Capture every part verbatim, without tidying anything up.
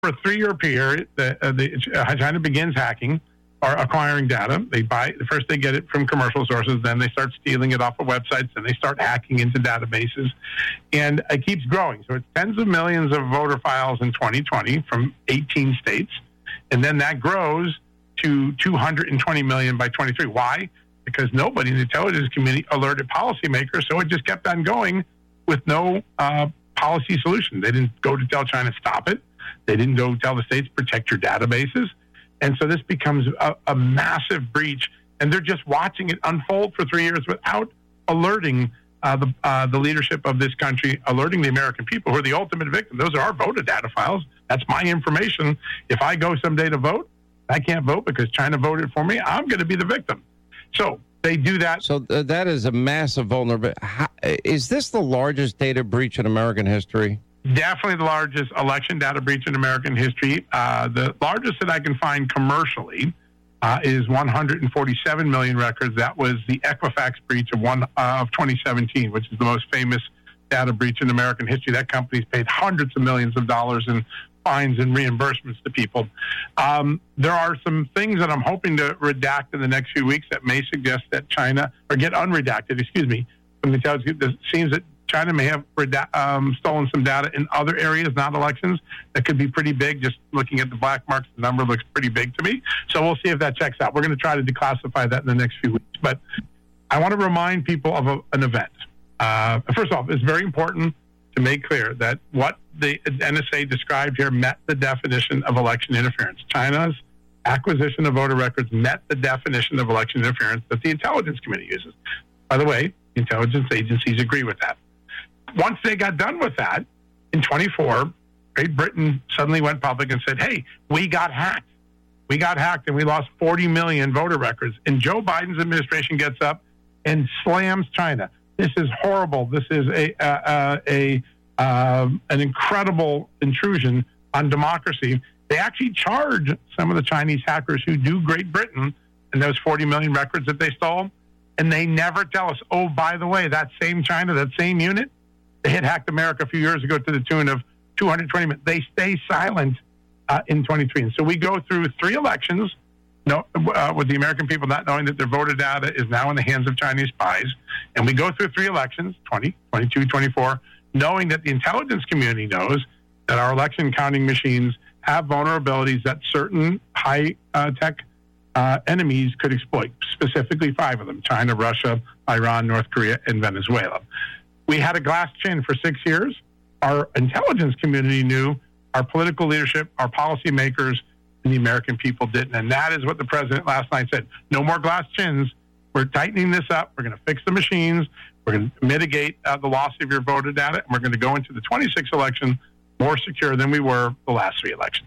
for a three-year period, the, uh, the, uh, China begins hacking or acquiring data. They buy first they get it from commercial sources, then they start stealing it off of websites, and they start hacking into databases, and it keeps growing. So it's tens of millions of voter files in twenty twenty from eighteen states, and then that grows to two hundred twenty million by twenty-three. Why? Because nobody in the intelligence community alerted policymakers, so it just kept on going with no uh, policy solution. They didn't go to tell China stop it. They didn't go tell the states protect your databases. And so this becomes a, a massive breach, and they're just watching it unfold for three years without alerting uh, the uh, the leadership of this country, alerting the American people who are the ultimate victim. Those are our voter data files. That's my information. If I go someday to vote, I can't vote because China voted for me. I'm going to be the victim. So they do that. So th- that is a massive vulnerability. How, is this the largest data breach in American history? Definitely the largest election data breach in American history. Uh, the largest that I can find commercially uh, is one hundred forty-seven million records. That was the Equifax breach of one uh, of twenty seventeen, which is the most famous data breach in American history. That company's paid hundreds of millions of dollars in fines and reimbursements to people. Um, there are some things that I'm hoping to redact in the next few weeks that may suggest that China, or get unredacted, excuse me, from the intelligence. It seems that China may have um, stolen some data in other areas, not elections. That could be pretty big. Just looking at the black marks, the number looks pretty big to me. So we'll see if that checks out. We're going to try to declassify that in the next few weeks. But I want to remind people of a, an event. Uh, first off, it's very important to make clear that what the N S A described here met the definition of election interference. China's acquisition of voter records met the definition of election interference that the intelligence community uses. By the way, intelligence agencies agree with that. Once they got done with that, in twenty-four, Great Britain suddenly went public and said, hey, we got hacked. We got hacked and we lost forty million voter records. And Joe Biden's administration gets up and slams China. This is horrible. This is a, uh, a uh, an incredible intrusion on democracy. They actually charge some of the Chinese hackers who do Great Britain and those forty million records that they stole. And they never tell us, oh, by the way, that same China, that same unit, they had hacked America a few years ago to the tune of two hundred twenty million. They stay silent uh, in twenty-three. And so we go through three elections no, uh, with the American people not knowing that their voter data is now in the hands of Chinese spies. And we go through three elections, twenty, twenty-two, twenty-four, knowing that the intelligence community knows that our election counting machines have vulnerabilities that certain high-tech uh, enemies could exploit, specifically five of them, China, Russia, Iran, North Korea, and Venezuela. We had a glass chin for six years. Our intelligence community knew, our political leadership, our policymakers, and the American people didn't. And that is what the president last night said. No more glass chins. We're tightening this up. We're going to fix the machines. We're going to mitigate uh, the loss of your voter data. And we're going to go into the twenty-six election more secure than we were the last three elections.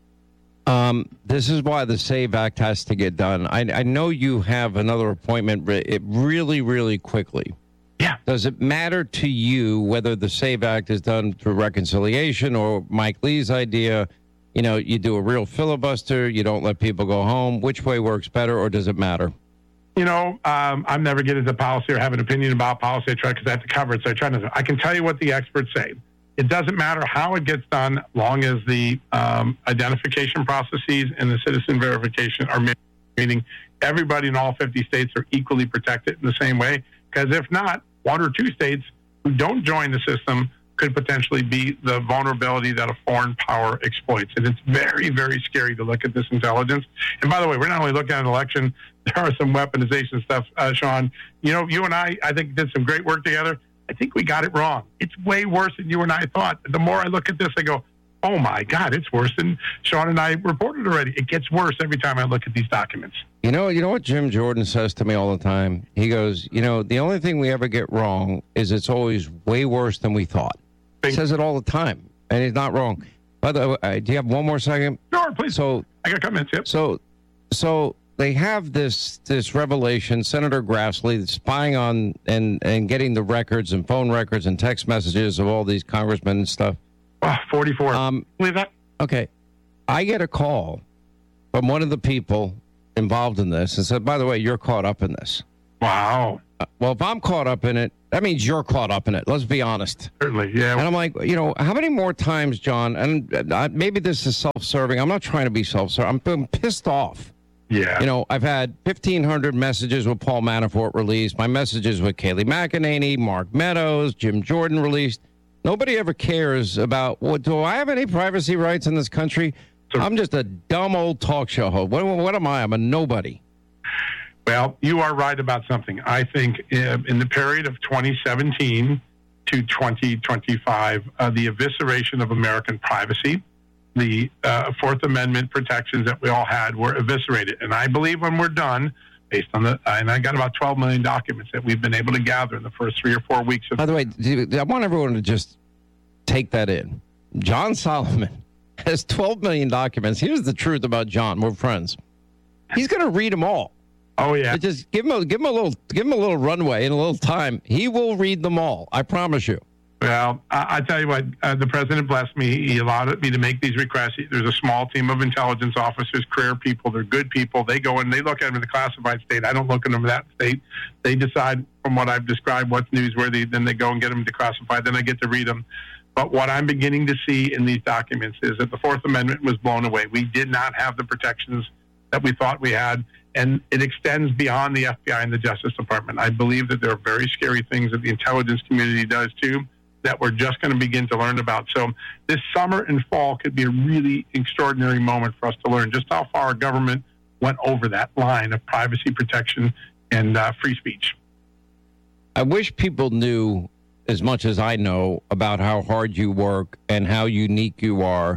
Um, this is why the SAVE Act has to get done. I, I know you have another appointment re- really, really quickly. Yeah. Does it matter to you whether the SAVE Act is done through reconciliation or Mike Lee's idea? You know, you do a real filibuster, you don't let people go home. Which way works better, or does it matter? You know, um, I'm never getting into policy or have an opinion about policy. I try because I have to cover it. So I try to. I can tell you what the experts say. It doesn't matter how it gets done, long as the um, identification processes and the citizen verification are made, meaning everybody in all fifty states are equally protected in the same way. Because if not, one or two states who don't join the system could potentially be the vulnerability that a foreign power exploits. And it's very, very scary to look at this intelligence. And by the way, we're not only looking at an election, there are some weaponization stuff, uh, Sean. You know, you and I, I think, did some great work together. I think we got it wrong. It's way worse than you and I thought. The more I look at this, I go, oh, my God, it's worse than Sean and I reported already. It gets worse every time I look at these documents. You know, you know what Jim Jordan says to me all the time? He goes, you know, the only thing we ever get wrong is it's always way worse than we thought. He says it all the time, and he's not wrong. By the way, uh, do you have one more second? Sure, please. So I got comments, yep. So, so they have this this revelation, Senator Grassley spying on and, and getting the records and phone records and text messages of all these congressmen and stuff. Oh, forty-four. Um, Believe that? Okay. I get a call from one of the people involved in this and said, by the way, you're caught up in this. Wow. well, if I'm caught up in it, that means you're caught up in it. Let's be honest. Certainly, yeah. And I'm like, you know, how many more times, John, and uh, maybe this is self-serving. I'm not trying to be self-serving. I'm, I'm pissed off. Yeah. You know, I've had fifteen hundred messages with Paul Manafort released. My messages with Kayleigh McEnany, Mark Meadows, Jim Jordan released. Nobody ever cares about, well, do I have any privacy rights in this country? I'm just a dumb old talk show host. What, what am I? I'm a nobody. Well, you are right about something. I think uh, in the period of twenty seventeen to twenty twenty-five, uh, the evisceration of American privacy, the uh, Fourth Amendment protections that we all had were eviscerated. And I believe when we're done, based on the, and I got about twelve million documents that we've been able to gather in the first three or four weeks. Of- By the way, I want everyone to just take that in. John Solomon has twelve million documents. Here's the truth about John. We're friends. He's going to read them all. Oh yeah. Just give him a give him a little give him a little runway and a little time. He will read them all. I promise you. Well, I, I tell you what, uh, the president blessed me. He allowed me to make these requests. There's a small team of intelligence officers, career people. They're good people. They go and they look at them in the classified state. I don't look at them in that state. They decide from what I've described what's newsworthy. Then they go and get them declassified. Then I get to read them. But what I'm beginning to see in these documents is that the Fourth Amendment was blown away. We did not have the protections that we thought we had, and it extends beyond the F B I and the Justice Department. I believe that there are very scary things that the intelligence community does too that we're just going to begin to learn about. So this summer and fall could be a really extraordinary moment for us to learn just how far our government went over that line of privacy protection and uh, free speech. I wish people knew as much as I know about how hard you work and how unique you are.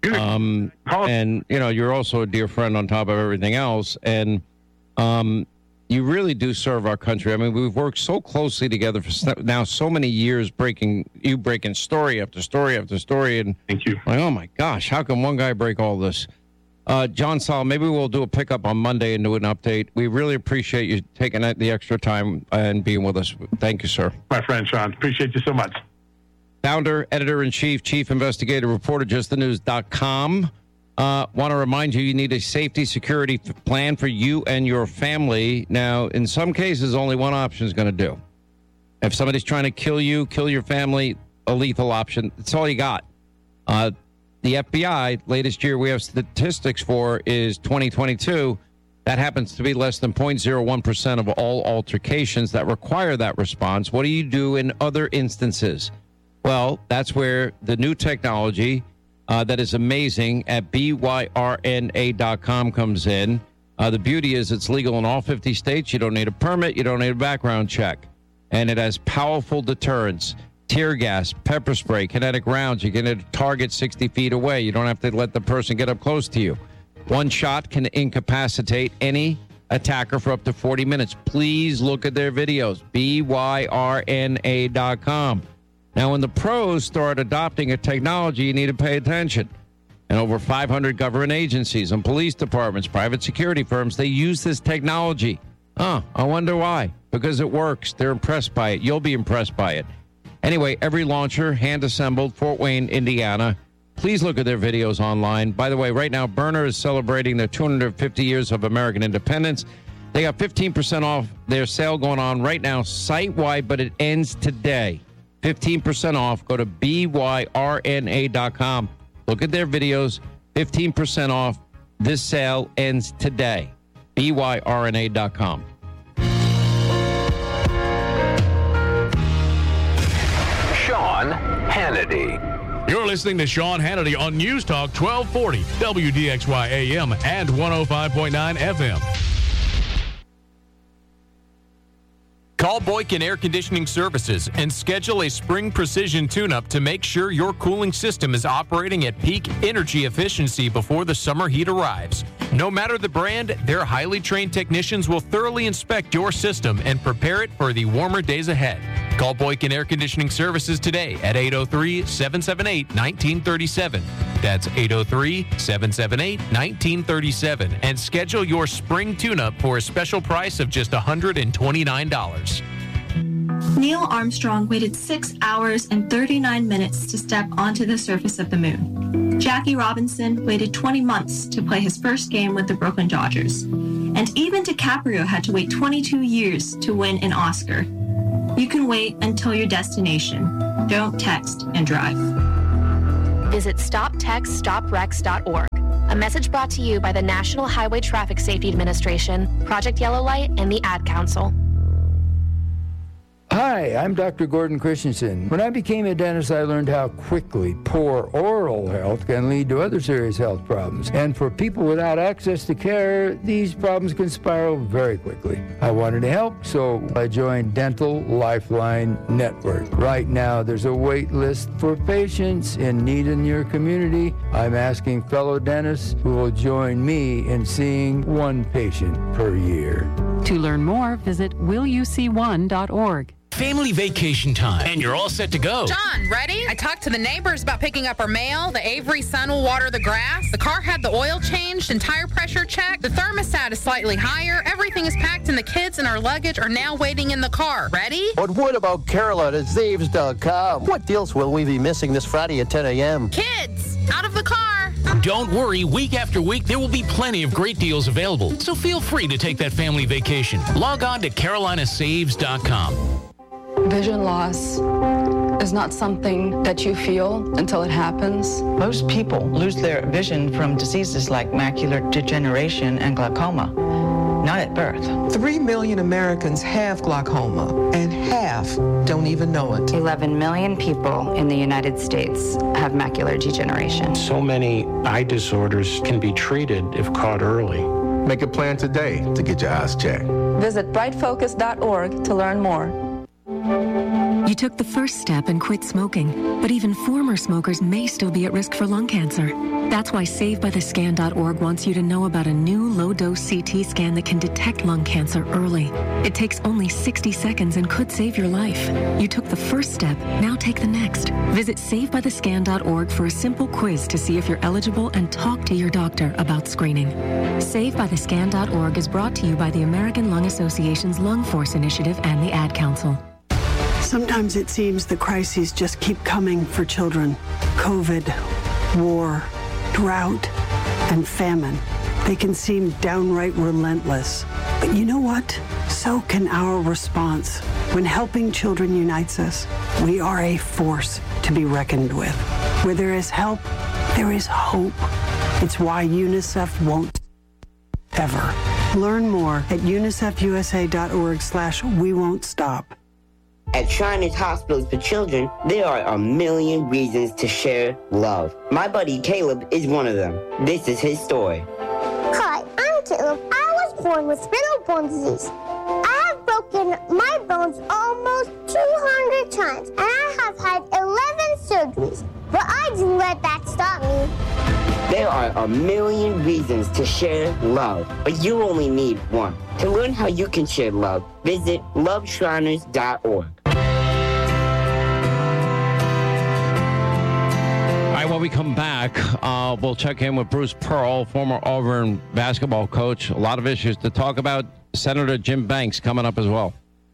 Um, and, you know, you're also a dear friend on top of everything else. And um, you really do serve our country. I mean, we've worked so closely together for now so many years, breaking you breaking story after story after story. And thank you. Like, oh, my gosh, how can one guy break all this? Uh, John Solomon, maybe we'll do a pickup on Monday and do an update. We really appreciate you taking the extra time and being with us. Thank you, sir. My friend, Sean. Appreciate you so much. Founder, editor-in-chief, chief investigator, reporter, just the news dot com. Uh, want to remind you, you need a safety security f- plan for you and your family. Now, in some cases, only one option is going to do. If somebody's trying to kill you, kill your family, a lethal option, that's all you got. Uh, the F B I, latest year we have statistics for is twenty twenty-two. That happens to be less than zero point zero one percent of all altercations that require that response. What do you do in other instances? Well, that's where the new technology uh, that is amazing at B Y R N A dot com comes in. Uh, the beauty is it's legal in all fifty states. You don't need a permit. You don't need a background check. And it has powerful deterrence. Tear gas, pepper spray, kinetic rounds. You can hit a target sixty feet away. You don't have to let the person get up close to you. One shot can incapacitate any attacker for up to forty minutes. Please look at their videos. B Y R N A dot com. Now, when the pros start adopting a technology, you need to pay attention. And over five hundred government agencies and police departments, private security firms, they use this technology. Huh, I wonder why. Because it works. They're impressed by it. You'll be impressed by it. Anyway, every launcher, hand-assembled, Fort Wayne, Indiana. Please look at their videos online. By the way, right now, Byrna is celebrating their two hundred fifty years of American independence. They got fifteen percent off their sale going on right now, site-wide, but it ends today. fifteen percent off. Go to B Y R N A dot com. Look at their videos. fifteen percent off. This sale ends today. B Y R N A dot com. Sean Hannity. You're listening to Sean Hannity on News Talk twelve forty, W D X Y A M and one oh five point nine F M. Call Boykin Air Conditioning Services and schedule a spring precision tune-up to make sure your cooling system is operating at peak energy efficiency before the summer heat arrives. No matter the brand, their highly trained technicians will thoroughly inspect your system and prepare it for the warmer days ahead. Call Boykin Air Conditioning Services today at eight oh three, seven seven eight, one nine three seven. That's eight oh three, seven seven eight, one nine three seven. And schedule your spring tune-up for a special price of just one hundred twenty-nine dollars. Neil Armstrong waited six hours and thirty-nine minutes to step onto the surface of the moon. Jackie Robinson waited twenty months to play his first game with the Brooklyn Dodgers. And even DiCaprio had to wait twenty-two years to win an Oscar. You can wait until your destination. Don't text and drive. Visit stop text stop wrecks dot org. A message brought to you by the National Highway Traffic Safety Administration, Project Yellow Light, and the Ad Council. Hi, I'm Doctor Gordon Christensen. When I became a dentist, I learned how quickly poor oral health can lead to other serious health problems. And for people without access to care, these problems can spiral very quickly. I wanted to help, so I joined Dental Lifeline Network. Right now, there's a wait list for patients in need in your community. I'm asking fellow dentists who will join me in seeing one patient per year. To learn more, visit will you see one dot org. Family vacation time, and you're all set to go. John, ready? I talked to the neighbors about picking up our mail. The Avery son will water the grass. The car had the oil changed and tire pressure checked. The thermostat is slightly higher. Everything is packed, and the kids and our luggage are now waiting in the car. Ready? But what about Carolyn at Zaves dot com? What deals will we be missing this Friday at ten a.m.? Kids, out of the car. Don't worry, week after week, there will be plenty of great deals available. So feel free to take that family vacation. Log on to Carolina Saves dot com. Vision loss is not something that you feel until it happens. Most people lose their vision from diseases like macular degeneration and glaucoma, not at birth. Three million Americans have glaucoma, and half don't even know it. eleven million people in the United States have macular degeneration. So many eye disorders can be treated if caught early. Make a plan today to get your eyes checked. Visit bright focus dot org to learn more. You took the first step and quit smoking, but even former smokers may still be at risk for lung cancer. That's why save by the scan dot org wants you to know about a new low-dose C T scan that can detect lung cancer early. It takes only sixty seconds and could save your life. You took the first step, now take the next. Visit save by the scan dot org for a simple quiz to see if you're eligible and talk to your doctor about screening. save by the scan dot org is brought to you by the American Lung Association's Lung Force Initiative and the Ad Council. Sometimes it seems the crises just keep coming for children. COVID, war, drought, and famine. They can seem downright relentless. But you know what? So can our response. When helping children unites us, we are a force to be reckoned with. Where there is help, there is hope. It's why UNICEF won't ever. Learn more at unicef u s a dot org slash we won't stop. At Shriners Hospitals for Children, there are a million reasons to share love. My buddy Caleb is one of them. This is his story. Hi, I'm Caleb. I was born with spinal bone disease. I have broken my bones almost two hundred times, and I have had eleven surgeries. But I didn't let that stop me. There are a million reasons to share love, but you only need one. To learn how you can share love, visit love shriners dot org. All right, when we come back, uh, we'll check in with Bruce Pearl, former Auburn basketball coach. A lot of issues to talk about. Senator Jim Banks coming up as well.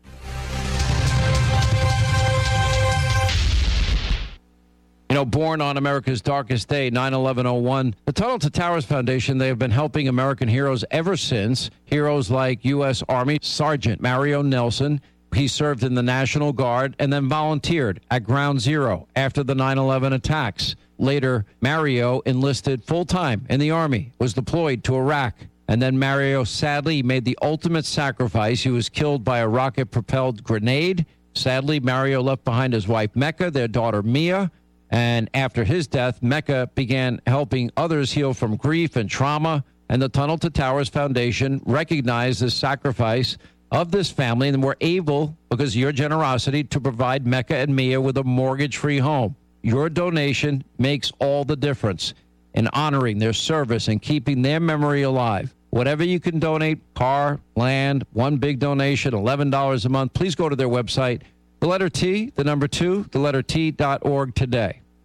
You know, born on America's darkest day, nine eleven oh one, the Tunnel to Towers Foundation, they have been helping American heroes ever since. Heroes like U S Army Sergeant Mario Nelson. He served in the National Guard and then volunteered at Ground Zero after the nine eleven attacks. Later, Mario enlisted full-time in the Army, was deployed to Iraq. And then Mario sadly made the ultimate sacrifice. He was killed by a rocket-propelled grenade. Sadly, Mario left behind his wife, Mecca, their daughter, Mia. And after his death, Mecca began helping others heal from grief and trauma. And the Tunnel to Towers Foundation recognized the sacrifice of this family and were able, because of your generosity, to provide Mecca and Mia with a mortgage-free home. Your donation makes all the difference in honoring their service and keeping their memory alive. Whatever you can donate, car, land, one big donation, eleven dollars a month, please go to their website, the letter T, the number two, the letter T dot org today.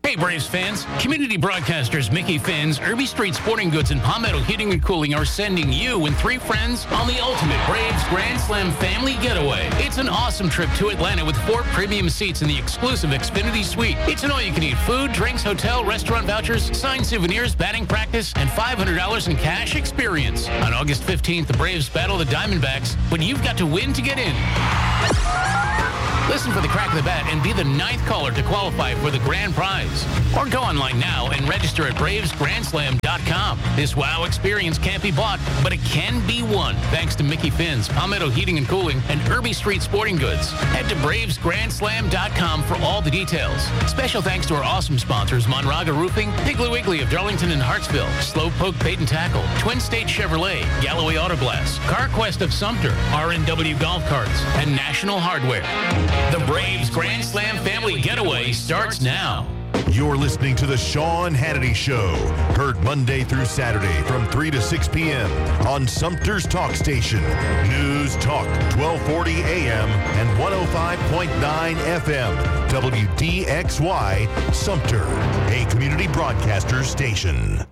Hey, Braves fans. Community broadcasters Mickey Finn's, Irby Street Sporting Goods, and Palmetto Heating and Cooling are sending you and three friends on the ultimate Braves Grand Slam family getaway. It's an awesome trip to Atlanta with four premium seats in the exclusive Xfinity Suite. It's an all-you-can-eat food, drinks, hotel, restaurant vouchers, signed souvenirs, batting practice, and five hundred dollars in cash experience. On August fifteenth, the Braves battle the Diamondbacks, but you've got to win to get in. Listen for the crack of the bat and be the ninth caller to qualify for the grand prize. Or go online now and register at braves grand slam dot com. This wow experience can't be bought, but it can be won thanks to Mickey Finn's, Palmetto Heating and Cooling, and Irby Street Sporting Goods. Head to braves grand slam dot com for all the details. Special thanks to our awesome sponsors, Monraga Roofing, Piggly Wiggly of Darlington and Hartsville, Slowpoke Bait and Tackle, Twin State Chevrolet, Galloway Auto Glass, CarQuest of Sumter, R and W Golf Carts, and National Hardware. The Braves Grand Slam Family Getaway starts now. You're listening to The Sean Hannity Show. Heard Monday through Saturday from three to six p.m. on Sumter's Talk Station. News Talk twelve forty A M and one oh five point nine F M. W D X Y, Sumter, a community broadcaster station.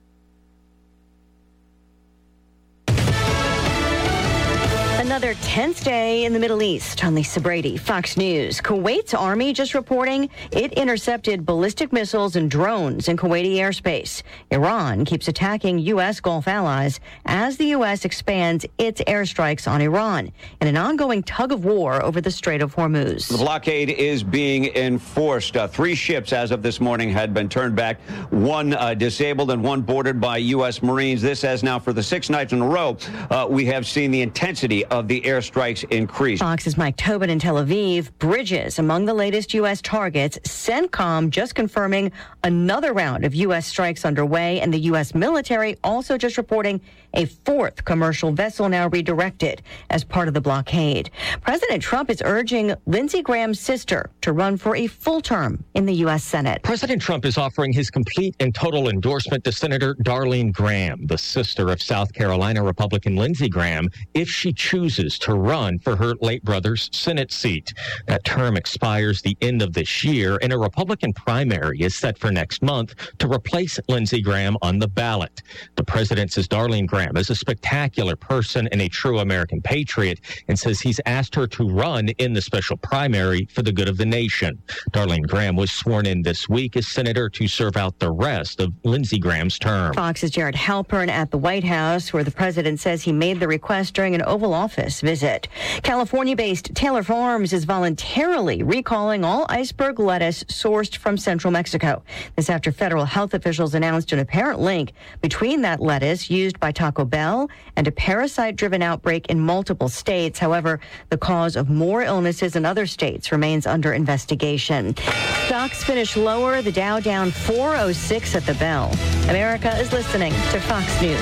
Another tense day in the Middle East. On Lisa Brady, Fox News. Kuwait's army just reporting it intercepted ballistic missiles and drones in Kuwaiti airspace. Iran keeps attacking U S. Gulf allies as the U S expands its airstrikes on Iran in an ongoing tug of war over the Strait of Hormuz. The blockade is being enforced. Uh, three ships as of this morning had been turned back, one uh, disabled and one boarded by U S. Marines. This has now for the sixth night in a row, uh, we have seen the intensity of the airstrikes increase. Fox's Mike Tobin in Tel Aviv. Bridges among the latest U S targets. CENTCOM just confirming another round of U S strikes underway, and the U S military also just reporting a fourth commercial vessel now redirected as part of the blockade. President Trump is urging Lindsey Graham's sister to run for a full term in the U S. Senate. President Trump is offering his complete and total endorsement to Senator Darlene Graham, the sister of South Carolina Republican Lindsey Graham, if she chooses to run for her late brother's Senate seat. That term expires the end of this year, and a Republican primary is set for next month to replace Lindsey Graham on the ballot. The president says Darlene Graham is a spectacular person and a true American patriot, and says he's asked her to run in the special primary for the good of the nation. Darlene Graham was sworn in this week as senator to serve out the rest of Lindsey Graham's term. Fox's Jared Halpern at the White House, where the president says he made the request during an Oval Office visit. California-based Taylor Farms is voluntarily recalling all iceberg lettuce sourced from central Mexico. This after federal health officials announced an apparent link between that lettuce used by Taco Bell and a parasite-driven outbreak in multiple states. However, the cause of more illnesses in other states remains under investigation. Stocks finish lower, the Dow down four oh six at the bell. America is listening to Fox News.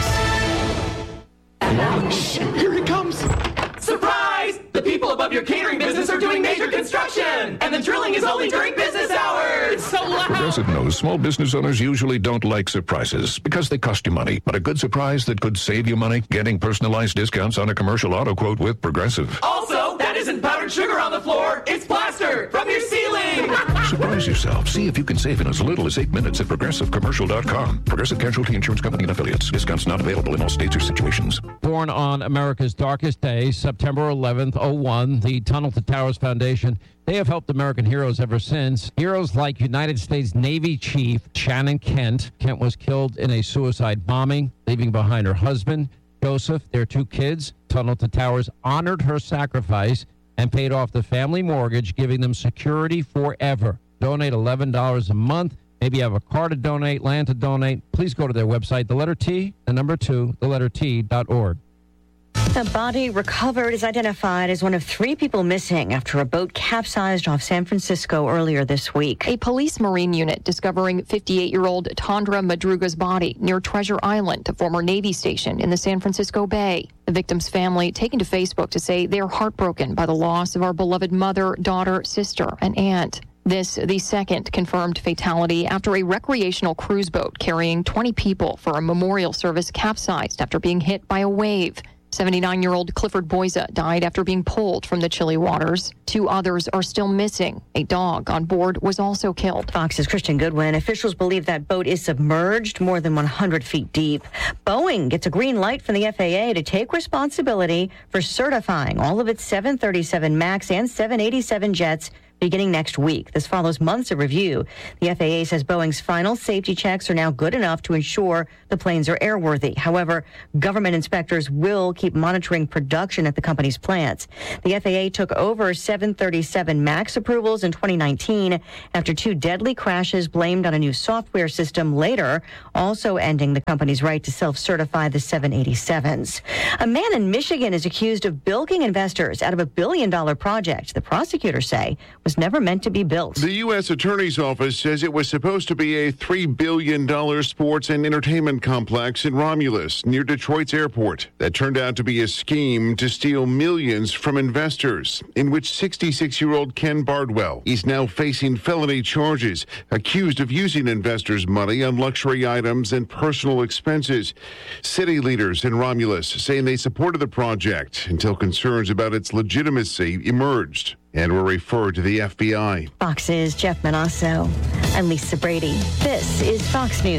Shh, here he comes. Surprise! The people above your catering business are doing major construction, and the drilling is only during business hours. So loud. Progressive knows small business owners usually don't like surprises because they cost you money. But a good surprise that could save you money, getting personalized discounts on a commercial auto quote with Progressive. Also, that isn't powdered sugar on the floor. It's plaster from your ceiling. Surprise yourself. See if you can save in as little as eight minutes at progressive commercial dot com. Progressive Casualty Insurance Company and Affiliates. Discounts not available in all states or situations. Born on America's darkest day, September eleventh, oh one, the Tunnel to Towers Foundation, they have helped American heroes ever since. Heroes like United States Navy Chief Shannon Kent. Kent was killed in a suicide bombing, leaving behind her husband, Joseph, their two kids. Tunnel to Towers honored her sacrifice and paid off the family mortgage, giving them security forever. Donate eleven dollars a month. Maybe you have a car to donate, land to donate. Please go to their website, the letter T, the number two, the letter T dot org. The body recovered is identified as one of three people missing after a boat capsized off San Francisco earlier this week. A police marine unit discovering fifty-eight-year-old Tandra Madruga's body near Treasure Island, a former Navy station in the San Francisco Bay. The victim's family taken to Facebook to say they're heartbroken by the loss of our beloved mother, daughter, sister, and aunt. This, the second confirmed fatality after a recreational cruise boat carrying twenty people for a memorial service capsized after being hit by a wave. seventy-nine-year-old Clifford Boyza died after being pulled from the chilly waters. Two others are still missing. A dog on board was also killed. Fox's Christian Goodwin. Officials believe that boat is submerged more than one hundred feet deep. Boeing gets a green light from the F A A to take responsibility for certifying all of its seven thirty-seven MAX and seven eighty-seven jets beginning next week. This follows months of review. The F A A says Boeing's final safety checks are now good enough to ensure the planes are airworthy. However, government inspectors will keep monitoring production at the company's plants. The F A A took over seven thirty-seven MAX approvals in twenty nineteen after two deadly crashes blamed on a new software system later, also ending the company's right to self-certify the seven eighty-sevens. A man in Michigan is accused of bilking investors out of a billion-dollar project the prosecutors say was never meant to be built. The U S Attorney's Office says it was supposed to be a three billion dollars sports and entertainment complex in Romulus, near Detroit's airport. That turned out to be a scheme to steal millions from investors, in which sixty-six-year-old Ken Bardwell is now facing felony charges, accused of using investors' money on luxury items and personal expenses. City leaders in Romulus saying they supported the project until concerns about its legitimacy emerged and were referred to the F B I. Fox's Jeff Manasso. I'm Lisa Brady. This is Fox News.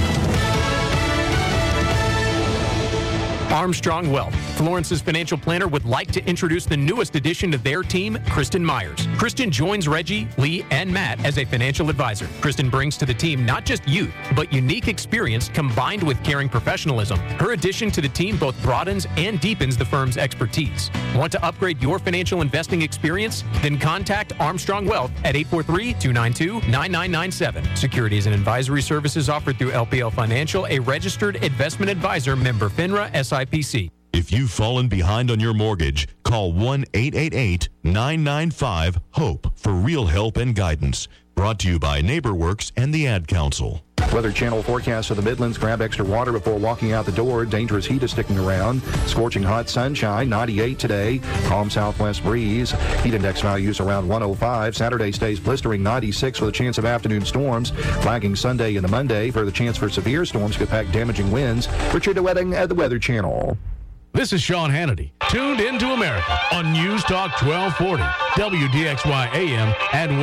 Armstrong Wealth. Florence's financial planner would like to introduce the newest addition to their team, Kristen Myers. Kristen joins Reggie, Lee, and Matt as a financial advisor. Kristen brings to the team not just youth, but unique experience combined with caring professionalism. Her addition to the team both broadens and deepens the firm's expertise. Want to upgrade your financial investing experience? Then contact Armstrong Wealth at eight four three, two nine two, nine nine nine seven. Securities and advisory services offered through L P L Financial, a registered investment advisor, member FINRA S I P C. If you've fallen behind on your mortgage, call one eight eight eight, nine nine five, HOPE for real help and guidance. Brought to you by NeighborWorks and the Ad Council. Weather Channel forecast for the Midlands. Grab extra water before walking out the door. Dangerous heat is sticking around. Scorching hot sunshine, ninety-eight today. Calm southwest breeze. Heat index values around one oh five. Saturday stays blistering, ninety-six with a chance of afternoon storms. Flagging Sunday into Monday for the chance for severe storms could pack damaging winds. Richard DeWetting at the Weather Channel. This is Sean Hannity, tuned into America on News Talk twelve forty, W D X Y A M and